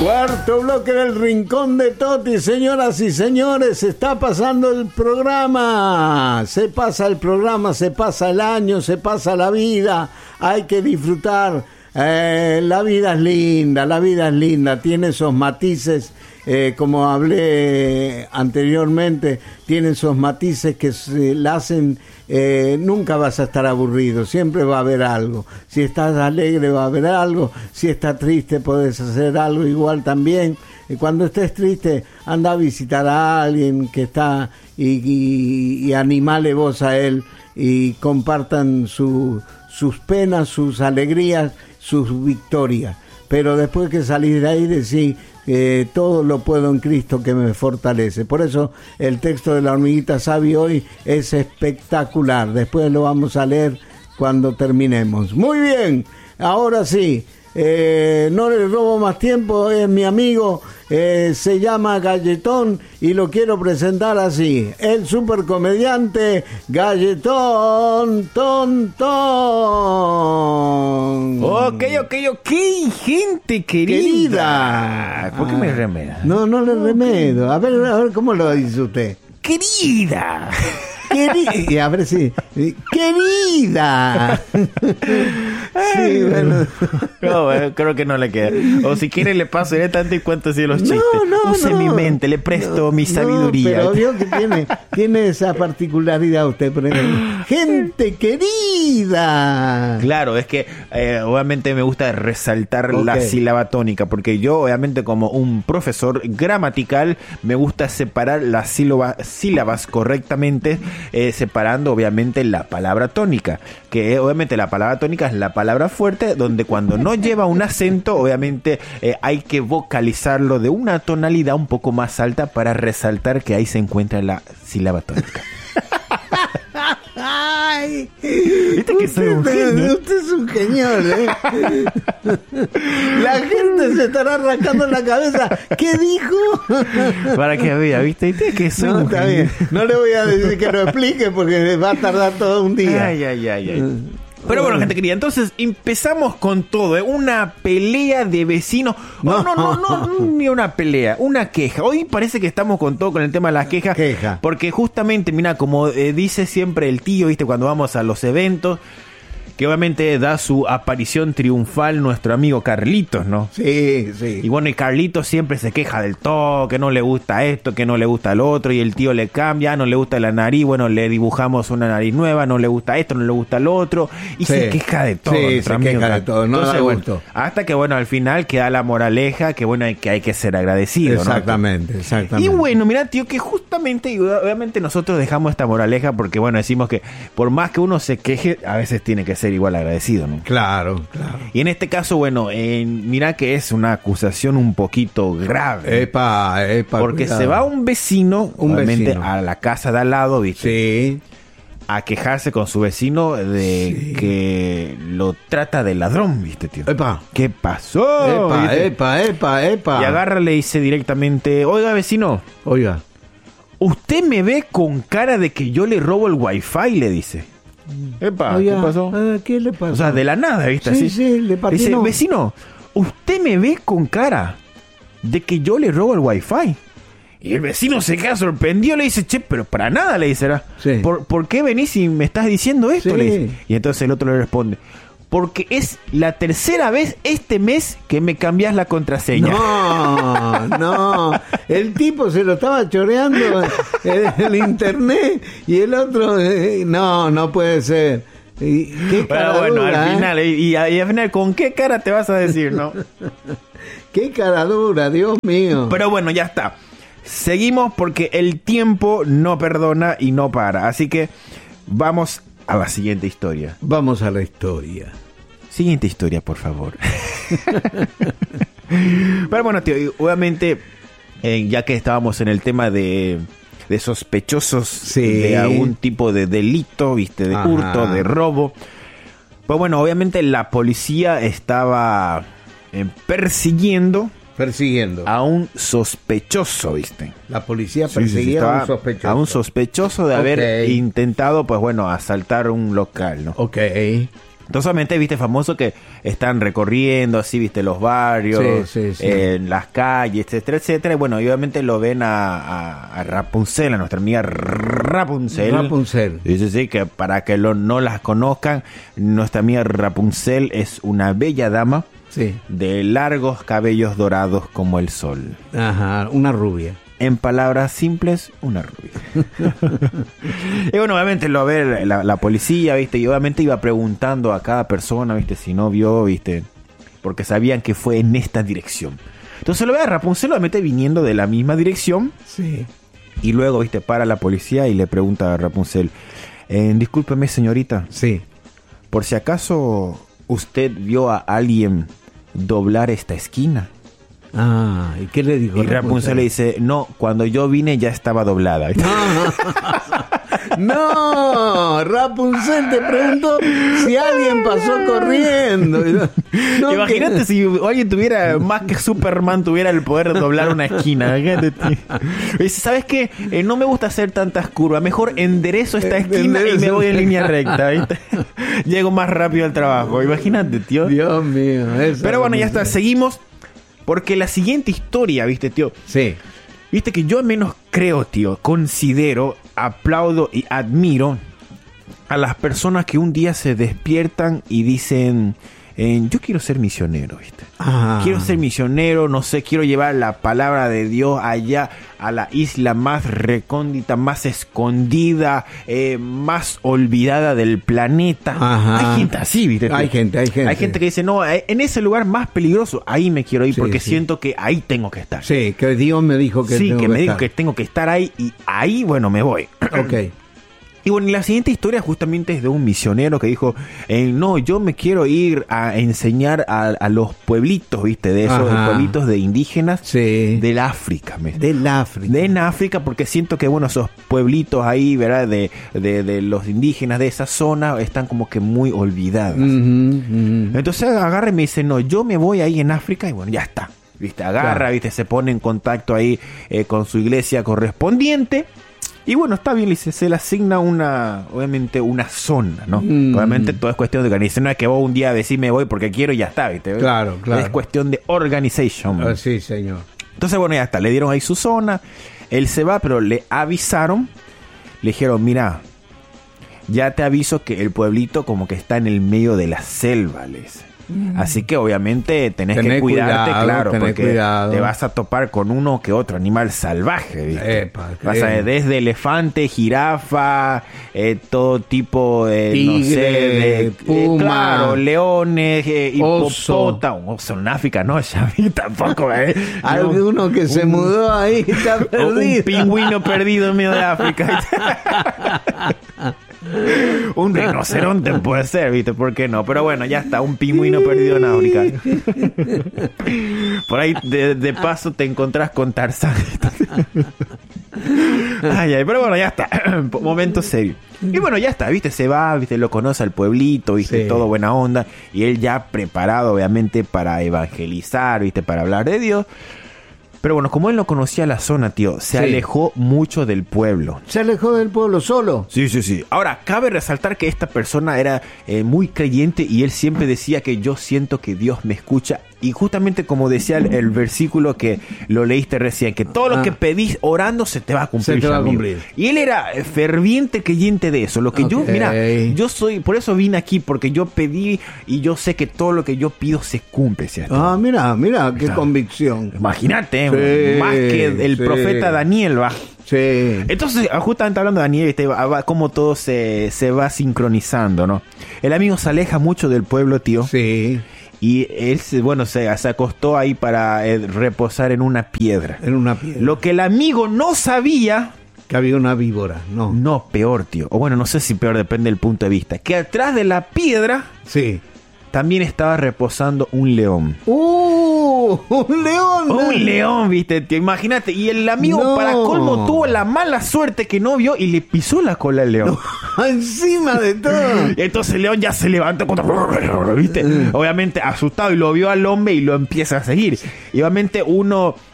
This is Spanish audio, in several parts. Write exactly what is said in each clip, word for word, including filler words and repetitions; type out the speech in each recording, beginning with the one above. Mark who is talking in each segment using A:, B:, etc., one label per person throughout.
A: Cuarto bloque del Rincón de Toti, señoras y señores, se está pasando el programa, se pasa el programa, se pasa el año, se pasa la vida, hay que disfrutar, eh, la vida es linda, la vida es linda, tiene esos matices, eh, como hablé anteriormente, tiene esos matices que se la hacen, eh, nunca vas a estar aburrido, siempre va a haber algo, si estás alegre va a haber algo, si estás triste puedes hacer algo igual también, y cuando estés triste anda a visitar a alguien que está y, y, y animale vos a él y compartan su, sus penas, sus alegrías, sus victorias, pero después que salís de ahí decís Eh, todo lo puedo en Cristo que me fortalece. Por eso el texto de la hormiguita Sabi hoy es espectacular. Después lo vamos a leer cuando terminemos. Muy bien, ahora sí, eh, no le robo más tiempo, es mi amigo, eh, se llama Galletón y lo quiero presentar así, el supercomediante Galletón Ton Ton.
B: Ok, ok, ok, gente querida. querida. ¿Por qué me remeda?
A: No, no le remedo. A ver, a ver cómo lo dice usted.
B: Querida.
A: Querida, a ver si. Querida. Sí, bueno.
B: No, bueno, creo que no le queda. O si quiere le paso directamente y cuento así los chistes.
A: No, no,
B: Use
A: no.
B: mi mente, le presto no, mi sabiduría.
A: No, pero vio que tiene, tiene esa particularidad usted. Por ejemplo. Gente querida.
B: Claro, es que eh, obviamente me gusta resaltar okay. la sílaba tónica, porque yo obviamente como un profesor gramatical me gusta separar las sílaba, sílabas correctamente, eh, separando obviamente la palabra tónica, que obviamente la palabra tónica es la palabra fuerte, donde cuando no lleva un acento, obviamente eh, hay que vocalizarlo de una tonalidad un poco más alta para resaltar que ahí se encuentra la sílaba tónica.
A: Ay,
B: ¿viste que soy un genio?
A: Usted es un genio, ¿eh? La gente se estará rascando la cabeza. ¿Qué dijo?
B: Para que vea, ¿viste? ¿Viste que soy
A: no,
B: un
A: está
B: genio?
A: Bien. No le voy a decir que lo explique porque va a tardar todo un día.
B: Ay, ay, ay, ay. Pero bueno, gente querida, entonces empezamos con todo, ¿eh? Una pelea de vecinos. No, oh, no, no, no, no, ni una pelea, una queja. Hoy parece que estamos con todo con el tema de las quejas.
A: Queja.
B: Porque justamente, mira, como eh, dice siempre el tío, ¿viste? Cuando vamos a los eventos, que obviamente da su aparición triunfal nuestro amigo Carlitos, ¿no?
A: Sí, sí.
B: Y bueno, y Carlitos siempre se queja del todo, que no le gusta esto, que no le gusta lo otro, y el tío le cambia, no le gusta la nariz, bueno, le dibujamos una nariz nueva, no le gusta esto, no le gusta lo otro, y sí. se queja de todo.
A: Sí, se
B: amigo.
A: queja de todo, no
B: Entonces,
A: da
B: bueno,
A: gusto.
B: hasta que, bueno, al final queda la moraleja, que bueno, hay que, hay que ser agradecido,
A: exactamente,
B: ¿no?
A: exactamente.
B: Y bueno, mira, tío, que justamente, obviamente nosotros dejamos esta moraleja porque, bueno, decimos que por más que uno se queje, a veces tiene que ser igual agradecido, ¿no?
A: Claro, claro.
B: Y en este caso, bueno, eh, mira que es una acusación un poquito grave.
A: Epa, epa.
B: Porque
A: cuidado.
B: se va un vecino,
A: un
B: obviamente,
A: vecino.
B: a la casa de al lado, ¿viste?
A: Sí.
B: A quejarse con su vecino de sí. que lo trata de ladrón, ¿viste, tío?
A: Epa.
B: ¿Qué pasó?
A: Epa,
B: ¿viste?
A: epa, epa, epa.
B: Y agarra, le dice directamente, oiga, vecino.
A: Oiga.
B: Usted me ve con cara de que yo le robo el wifi, le dice. Epa,
A: Oiga,
B: ¿qué pasó?
A: Uh, ¿Qué le pasó?
B: O sea, de la nada, ¿viste?
A: Sí,
B: Así.
A: sí, le patinó.
B: Dice, vecino, usted me ve con cara de que yo le robo el wifi. Y el vecino se queda sorprendido, le dice, che, pero para nada, le dice,
A: sí.
B: ¿Por, ¿por qué venís y me estás diciendo esto?
A: Sí.
B: Le dice. Y entonces el otro le responde, porque es la tercera vez este mes que me cambias la contraseña.
A: No, no. El tipo se lo estaba choreando en el internet y el otro, eh, no, no puede ser. Y, qué cara
B: bueno, bueno,
A: dura,
B: al final,
A: ¿eh?
B: y, y al final, ¿con qué cara te vas a decir, no?
A: Qué cara dura, Dios mío.
B: Pero bueno, ya está. Seguimos porque el tiempo no perdona y no para. Así que vamos a la siguiente historia.
A: Vamos a la historia.
B: Siguiente historia, por favor. Pero bueno, tío, obviamente, eh, ya que estábamos en el tema de, de sospechosos
A: sí.
B: de algún tipo de delito, viste, de
A: Ajá.
B: hurto, de robo. Pues bueno, obviamente la policía estaba eh, persiguiendo...
A: Persiguiendo.
B: A un sospechoso, ¿viste?
A: La policía perseguía
B: sí, sí,
A: a un sospechoso.
B: A un sospechoso de haber
A: okay.
B: intentado, pues bueno, asaltar un local, ¿no?
A: Ok.
B: Entonces, obviamente, viste, famoso que están recorriendo así, viste, los barrios,
A: sí, sí, sí.
B: Eh, las calles, etcétera, etcétera. Y bueno, y obviamente lo ven a, a, a Rapunzel, a nuestra amiga Rapunzel.
A: Rapunzel.
B: Dice, sí, que para que lo, no las conozcan, nuestra amiga Rapunzel es una bella dama,
A: sí,
B: de largos cabellos dorados como el sol.
A: Ajá, una rubia.
B: En palabras simples, una rubia. Y bueno, obviamente lo ve la, la policía, ¿viste? Y obviamente iba preguntando a cada persona, ¿viste? Si no vio, ¿viste? Porque sabían que fue en esta dirección. Entonces lo ve a Rapunzel, obviamente viniendo de la misma dirección.
A: Sí.
B: Y luego, ¿viste? Para la policía y le pregunta a Rapunzel, eh, discúlpeme, señorita.
A: Sí.
B: Por si acaso usted vio a alguien doblar esta esquina.
A: Ah, ¿y qué le dijo?
B: Y Rapunzel, Rapunzel le dice, no, cuando yo vine ya estaba doblada.
A: No, no, Rapunzel te preguntó si alguien pasó corriendo. No,
B: imagínate que... si alguien tuviera, más que Superman, tuviera el poder de doblar una esquina. Dice, ¿sabes qué? Eh, no me gusta hacer tantas curvas, mejor enderezo esta esquina y me voy en línea recta, ¿viste? Llego más rápido al trabajo. Imagínate, tío.
A: Dios mío.
B: Pero bueno, ya está, seguimos. Porque la siguiente historia, ¿viste, tío?
A: Sí.
B: Viste que yo al menos creo, tío, considero, aplaudo y admiro a las personas que un día se despiertan y dicen, eh, yo quiero ser misionero, ¿viste? Ah. Quiero ser misionero, no sé, quiero llevar la palabra de Dios allá a la isla más recóndita, más escondida, eh, más olvidada del planeta.
A: Ajá.
B: Hay gente así, ¿viste?
A: Hay gente, hay gente.
B: Hay gente que dice, no, en ese lugar más peligroso, ahí me quiero ir, sí, porque sí. siento que ahí tengo que estar.
A: Sí, que Dios me dijo que
B: sí,
A: tengo
B: que,
A: que
B: me
A: estar.
B: dijo que tengo que estar ahí y ahí, bueno, me voy.
A: Ok.
B: Y bueno, la siguiente historia justamente es de un misionero que dijo, eh, no, yo me quiero ir a enseñar a, a los pueblitos, ¿viste? De esos
A: Ajá.
B: pueblitos de indígenas
A: sí.
B: del África. ¿me?
A: Del África.
B: De en África, porque siento que, bueno, esos pueblitos ahí, ¿verdad? De, de, de los indígenas de esa zona están como que muy olvidados.
A: Uh-huh, uh-huh.
B: Entonces agarra y me dice, no, yo me voy ahí en África y bueno, ya está. ¿Viste? Agarra, claro. ¿Viste? Se pone en contacto ahí eh, con su iglesia correspondiente. Y bueno, está bien, dice, se le asigna una, obviamente, una zona, ¿no? Mm. Obviamente todo es cuestión de organización. No es que vos un día decís me voy porque quiero y ya está, ¿viste?
A: Claro, claro.
B: Es cuestión de organization.
A: Ah, sí, señor.
B: Entonces, bueno, ya está. Le dieron ahí su zona. Él se va, pero le avisaron. Le dijeron, mira, ya te aviso que el pueblito como que está en el medio de la selva, le dice. Mm. Así que obviamente tenés, tenés que cuidarte, cuidado, claro, porque cuidado. Te vas a topar con uno que otro animal salvaje, ¿viste? Epa, vas a ver desde elefante, jirafa, eh, todo tipo de,
A: tigre,
B: no sé, de
A: puma,
B: eh, claro, leones, eh, hipopótamo, oso en África, no, ya vi tampoco, ¿eh?
A: Alguno que un, se mudó ahí está perdido.
B: Un pingüino perdido en medio de África. Un rinoceronte puede ser, ¿viste? ¿Por qué no? Pero bueno, ya está, un pingüino perdido en África. Por ahí, de, de paso, te encontrás con Tarzán. Ay, ay, pero bueno, ya está. Momento serio. Y bueno, ya está, ¿viste? Se va, ¿viste? Lo conoce al pueblito, ¿viste? Sí. Todo buena onda. Y él ya preparado, obviamente, para evangelizar, ¿viste? Para hablar de Dios. Pero bueno, como él no conocía la zona, tío, se sí. alejó mucho del pueblo.
A: ¿Se alejó del pueblo solo?
B: Sí, sí, sí. Ahora, cabe resaltar que esta persona era eh, muy creyente y él siempre decía que yo siento que Dios me escucha. Y justamente como decía el, el versículo que lo leíste recién, que todo lo ah. que pedís orando se te va a cumplir.
A: Se te va a cumplir.
B: Y él era ferviente creyente de eso. Lo que okay. yo, mira, yo soy, por eso vine aquí, porque yo pedí y yo sé que todo lo que yo pido se cumple. ¿Cierto?
A: Ah, mira, mira, qué Está. convicción.
B: Imagínate, sí, más que el sí. profeta Daniel va.
A: Sí.
B: Entonces, justamente hablando de Daniel, este, va, va, cómo todo se, se va sincronizando, ¿no? El amigo se aleja mucho del pueblo, tío.
A: Sí.
B: Y él, bueno, se, se acostó ahí para eh, reposar en una piedra.
A: En una piedra.
B: Lo que el amigo no sabía...
A: Que había una víbora, no.
B: No, peor, tío. O bueno, no sé si peor, depende del punto de vista. Que atrás de la piedra...
A: Sí.
B: También estaba reposando un león.
A: ¡Uh! ¡Un león!
B: Un león, viste, tío. Imagínate. Y el amigo, no. para colmo, tuvo la mala suerte que no vio y le pisó la cola al león.
A: No, encima de todo.
B: Y entonces el león ya se levantó, ¿viste? Obviamente asustado y lo vio al hombre y lo empieza a seguir. Y obviamente uno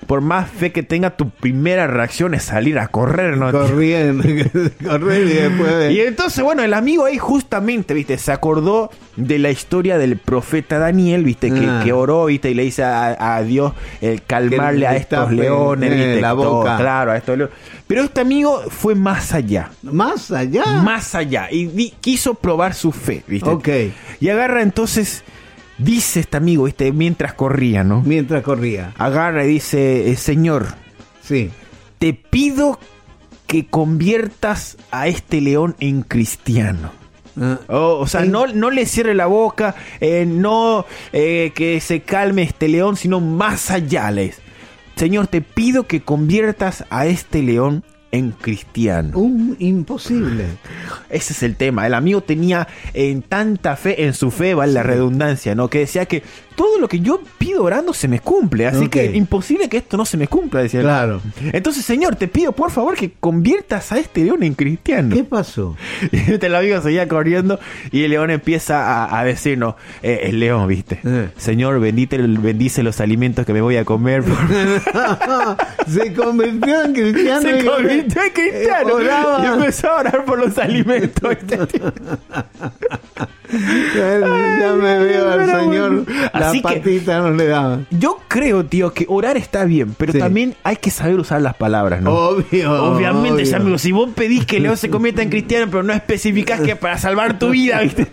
B: por más fe que tenga, tu primera reacción es salir a correr, ¿no?
A: Corriendo, correr y después de...
B: Y entonces, bueno, el amigo ahí justamente, viste, se acordó de la historia del profeta Daniel, viste, que, ah. que oró, viste, y le dice a, a Dios el calmarle a estos tape, leones, viste,
A: eh, la boca.
B: Todo, claro, a estos leones. Pero este amigo fue más allá.
A: ¿Más allá?
B: Más allá. Y di, quiso probar su fe, viste.
A: Ok.
B: Y agarra entonces... Dice este amigo, ¿viste? Mientras corría, ¿no?
A: Mientras corría.
B: Agarra y dice, Señor,
A: sí.
B: te pido que conviertas a este león en cristiano. Uh, oh, o sea, no, no le cierre la boca, eh, no eh, que se calme este león, sino más allá. Les. Señor, te pido que conviertas a este león en cristiano.
A: Un imposible.
B: Ese es el tema. El amigo tenía en tanta fe en su fe, vale sí. la redundancia, ¿no? Que decía que todo lo que yo pido orando se me cumple. Así okay. que imposible que esto no se me cumpla, decía.
A: Claro.
B: Entonces, Señor, te pido por favor que conviertas a este león en cristiano.
A: ¿Qué pasó?
B: Y el amigo seguía corriendo y el león empieza a, a decirnos, eh, el león, ¿viste? Eh. Señor, bendite, bendice los alimentos que me voy a comer.
A: Se convirtió en cristiano.
B: Se convirtió en cristiano.
A: Eh,
B: y empezó a orar por los alimentos.
A: Ya me veo al Señor. La Así patita no le daba.
B: Yo creo, tío, que orar está bien, pero sí. también hay que saber usar las palabras, ¿no?
A: Obvio.
B: Obviamente,
A: obvio.
B: Ya, amigo, si vos pedís que León se convierta en cristiano, pero no especificás que para salvar tu vida, ¿viste?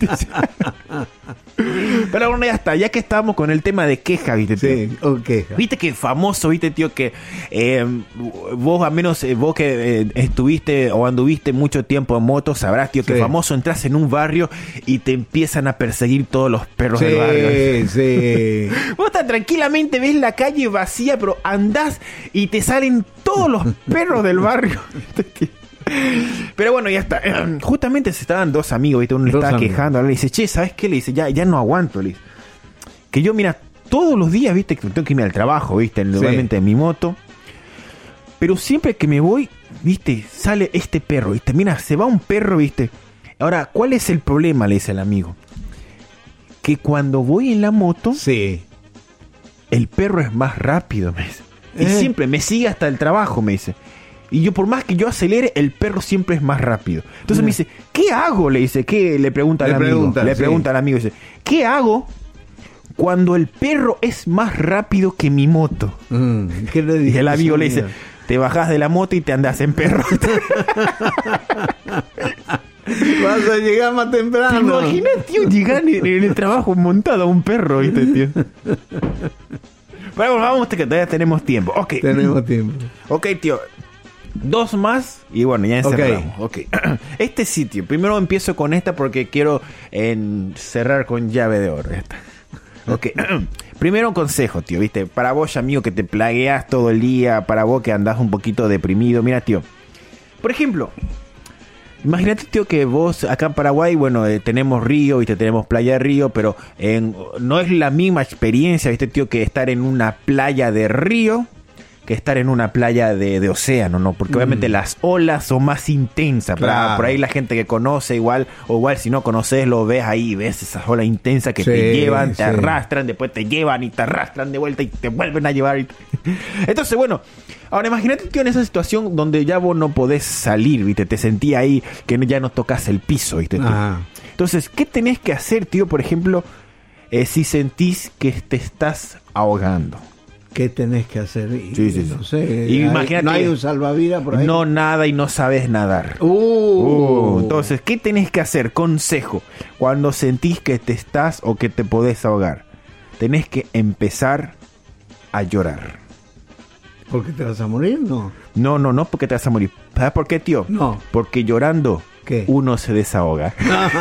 B: Pero bueno, ya está, ya que estábamos con el tema de queja, ¿viste, tío?
A: Sí, o queja.
B: Viste que famoso, ¿viste, tío? Que eh, vos, al menos eh, vos que eh, estuviste o anduviste mucho tiempo en moto, sabrás, tío, que sí. famoso entras en un barrio y te empiezan a perseguir todos los perros
A: sí,
B: del barrio.
A: Sí, sí.
B: Vos estás tranquilamente, ves la calle vacía, pero andás y te salen todos los perros del barrio. Pero bueno, ya está. Justamente se estaban dos amigos, ¿viste? Uno le estaba amigos. quejando, le dice, che, ¿sabes qué? Le dice, ya, ya no aguanto, le dice. Que yo, mira, todos los días, ¿viste? Que tengo que irme al trabajo, ¿viste? Normalmente sí. en mi moto. Pero siempre que me voy, ¿viste? Sale este perro, ¿viste? Mira, se va un perro, ¿viste? Ahora, ¿cuál es el problema? Le dice el amigo. Que cuando voy en la moto,
A: sí.
B: el perro es más rápido, me dice. Y
A: eh.
B: siempre me sigue hasta el trabajo, me dice. Y yo, por más que yo acelere, el perro siempre es más rápido. Entonces mm. me dice, ¿qué hago? Le dice, ¿qué? Le pregunta al
A: le
B: amigo.
A: Pregunta,
B: le
A: sí.
B: pregunta al amigo, dice, ¿qué hago cuando el perro es más rápido que mi moto?
A: Mm, ¿qué le dice?
B: Y el amigo le dice, te bajás de la moto y te andás en perro.
A: Vas a llegar más temprano.
B: ¿Te imaginas, tío, llegar en, en el trabajo montado a un perro, ¿viste, tío? Pero bueno, vamos, que todavía tenemos tiempo. Ok.
A: Tenemos tiempo.
B: Ok, tío. Dos más y bueno, ya encerramos. Okay. Okay. Este sitio, primero empiezo con esta porque quiero en cerrar con llave de oro. Esta. Ok. Primero un consejo, tío, ¿viste? Para vos, amigo, que te plagueas todo el día, para vos que andás un poquito deprimido. Mira, tío. Por ejemplo, imagínate, tío, que vos acá en Paraguay, bueno, eh, tenemos río, ¿viste? Tenemos playa de río, pero en, no es la misma experiencia, ¿viste, tío? Que estar en una playa de río que estar en una playa de, de océano, ¿no? Porque mm. obviamente las olas son más intensas. Claro. Para, por ahí la gente que conoce igual, o igual si no conoces, lo ves ahí, ves esas olas intensas que sí, te llevan, te sí. arrastran, después te llevan y te arrastran de vuelta y te vuelven a llevar. Y... Entonces, bueno, ahora imagínate, tío, en esa situación donde ya vos no podés salir, ¿viste? Te sentí ahí que ya no tocas el piso, ¿viste?
A: Ah.
B: Entonces, ¿qué tenés que hacer, tío, por ejemplo, eh, si sentís que te estás ahogando?
A: ¿Qué tenés que hacer? Y,
B: sí, sí, sí.
A: No sé.
B: Y imagínate,
A: ¿no hay un salvavidas por ahí?
B: No, nada y no sabes nadar.
A: Uh.
B: Uh, entonces, ¿qué tenés que hacer? Consejo. Cuando sentís que te estás o que te podés ahogar, tenés que empezar a llorar.
A: ¿Por qué te vas a morir? No.
B: No, no, no porque te vas a morir. ¿Sabes por qué, tío?
A: No.
B: Porque llorando,
A: ¿qué?
B: Uno se desahoga.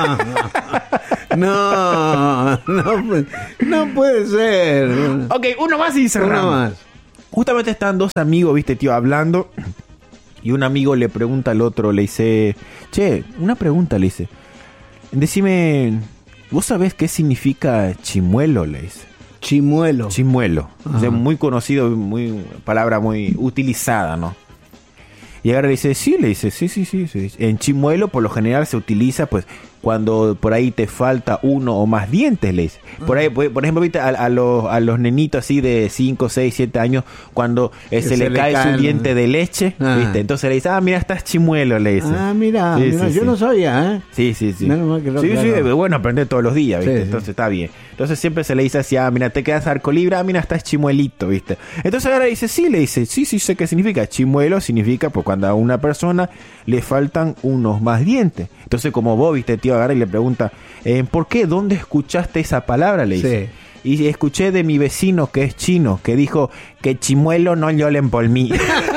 A: No, no, no puede ser.
B: Ok, uno más y cerramos.
A: Uno más.
B: Justamente están dos amigos, viste, tío, hablando. Y un amigo le pregunta al otro, le dice, che, una pregunta, le dice. Decime, ¿vos sabés qué significa chimuelo? Le dice.
A: Chimuelo.
B: Chimuelo. O sea, muy conocido, muy palabra muy utilizada, ¿no? Y ahora le dice, sí, le dice, sí, sí, sí, sí. En chimuelo por lo general se utiliza, pues, cuando por ahí te falta uno o más dientes, le dice. Por ahí, por, por ejemplo, viste a, a, los, a los nenitos así de cinco, seis, siete años, cuando eh, se, se le, le cae, cae su diente de leche, ah. ¿viste? Entonces le dice, ah, mira, estás chimuelo, le dice.
A: Ah, mira, sí, mira sí, yo sí. no sabía, ¿eh?
B: Sí, sí, sí. No, no, sí, sí, bueno, aprender todos los días, ¿viste? Sí, Entonces sí. está bien. Entonces siempre se le dice así, ah, mira, te quedas arcolibre, ah, mira, estás chimuelito, ¿viste? Entonces ahora dice, sí, le dice, sí, sí, sé qué significa. Chimuelo significa, pues, cuando a una persona le faltan unos más dientes. Entonces, como vos, viste, tío, agarra y le pregunta, eh, ¿por qué? ¿Dónde escuchaste esa palabra? Le dice. Sí. Y escuché de mi vecino, que es chino, que dijo que chimuelo no llolen por mí.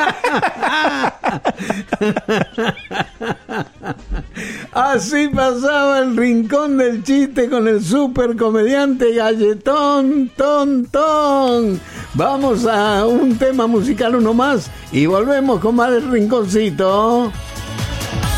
A: Así pasaba el rincón del chiste con el super comediante Galletón Ton Ton. Vamos a un tema musical, uno más, y volvemos con más del rinconcito.